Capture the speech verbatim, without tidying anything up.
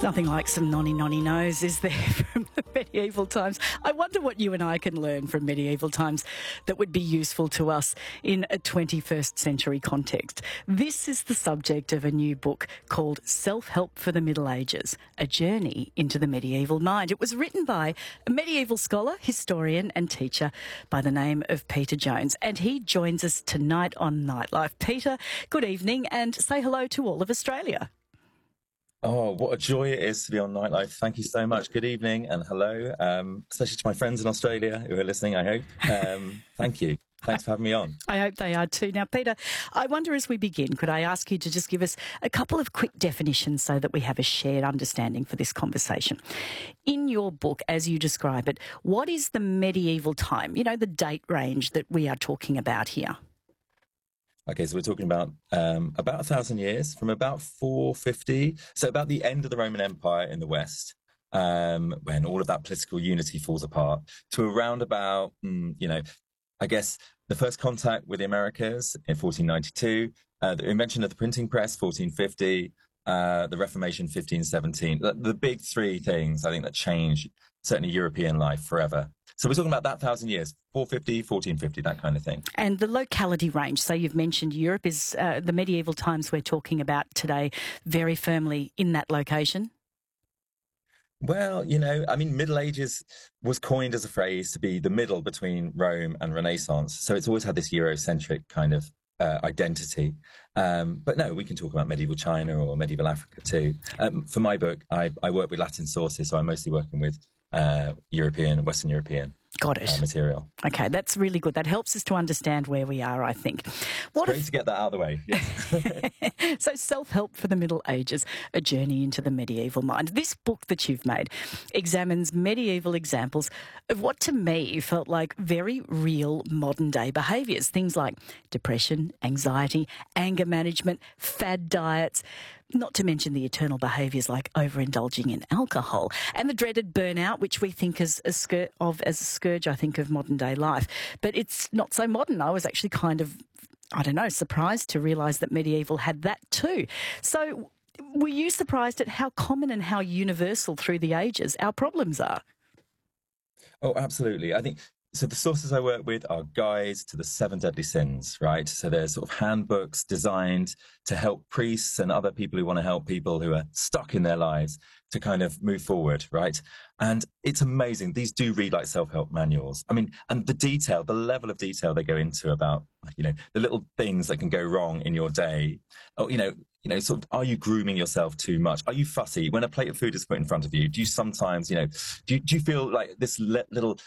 Nothing like some nonny nonny no's, is there, from the medieval times? I wonder what you and I can learn from medieval times that would be useful to us in a twenty-first century context. This is the subject of a new book called Self-Help for the Middle Ages, A Journey into the Medieval Mind. It was written by a medieval scholar, historian and teacher by the name of Peter Jones, and he joins us tonight on Nightlife. Peter, good evening, and say hello to all of Australia. Oh, what a joy it is to be on Nightlife. Thank you so much. Good evening and hello, um, especially to my friends in Australia who are listening, I hope. Um, thank you. Thanks for having me on. I hope they are too. Now, Peter, I wonder as we begin, could I ask you to just give us a couple of quick definitions so that we have a shared understanding for this conversation? In your book, as you describe it, what is the medieval time, you know, the date range that we are talking about here? Okay, so we're talking about um, about a thousand years, from about four fifty, so about the end of the Roman Empire in the West, um, when all of that political unity falls apart, to around about, mm, you know, I guess the first contact with the Americas in fourteen ninety-two, uh, the invention of the printing press, fourteen fifty, uh, the Reformation, fifteen seventeen. The, the big three things, I think, that change certainly European life forever. So we're talking about that thousand years, four fifty, fourteen fifty, that kind of thing. And the locality range, so you've mentioned Europe is uh, the medieval times we're talking about today, very firmly in that location? Well, you know, I mean, Middle Ages was coined as a phrase to be the middle between Rome and Renaissance. So it's always had this Eurocentric kind of uh, identity. Um, but no, we can talk about medieval China or medieval Africa too. Um, for my book, I, I work with Latin sources, so I'm mostly working with uh, European, Western European. Got it. Uh, material. Okay, that's really good. That helps us to understand where we are, I think. What it's great if... to get that out of the way. Yes. So, Self-Help for the Middle Ages, A Journey into the Medieval Mind. This book that you've made examines medieval examples of what to me felt like very real modern-day behaviours, things like depression, anxiety, anger management, fad diets, not to mention the eternal behaviours like overindulging in alcohol and the dreaded burnout, which we think as a scourge of as a scourge, I think, of modern day life. But it's not so modern. I was actually kind of, I don't know, surprised to realise that medieval had that too. So were you surprised at how common and how universal through the ages our problems are? Oh, absolutely. I think so. The sources I work with are guides to the seven deadly sins, right? So they're sort of handbooks designed to help priests and other people who want to help people who are stuck in their lives to kind of move forward, right? And it's amazing. These do read like self-help manuals. I mean, and the detail, the level of detail they go into about, you know, the little things that can go wrong in your day. Oh, you know, you know, sort of, are you grooming yourself too much? Are you fussy when a plate of food is put in front of you? Do you sometimes, you know, do you, do you feel like this le- little